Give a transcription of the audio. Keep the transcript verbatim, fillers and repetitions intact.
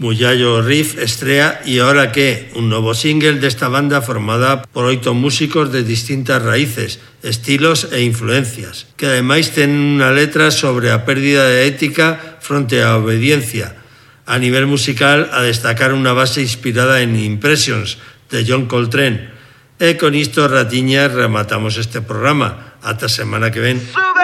Muyallo Riff estrea Y Ahora Qué, un novo single desta banda formada por oito músicos de distintas raíces, estilos e influencias, que ademais ten unha letra sobre a pérdida de ética fronte á obediencia. A nivel musical, a destacar unha base inspirada en Impressions, de John Coltrane. E con isto, ratiñas, rematamos este programa. Ata semana que ven.